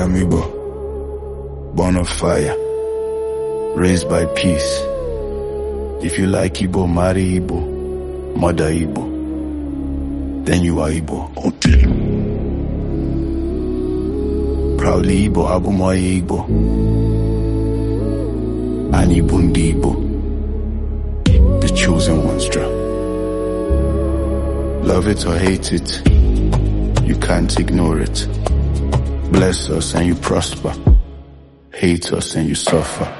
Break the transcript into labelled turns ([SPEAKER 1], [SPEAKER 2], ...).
[SPEAKER 1] I'm Igbo, born of fire, raised by peace. If you like Igbo, marry Igbo, mother Igbo, then you are Igbo. Proudly Igbo, Abumoye Igbo, and Igbo Ndi Igbo, the chosen ones draw. Love it or hate it, you can't ignore it. Bless us and you prosper, hate us and you suffer.